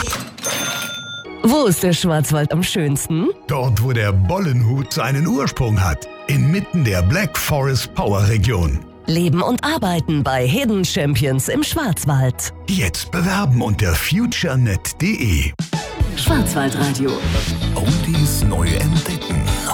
Wo ist der Schwarzwald am schönsten? Dort, wo der Bollenhut seinen Ursprung hat. Inmitten der Black Forest Power Region. Leben und arbeiten bei Hidden Champions im Schwarzwald. Jetzt bewerben unter futurenet.de. Schwarzwaldradio. Oldies neu entdecken.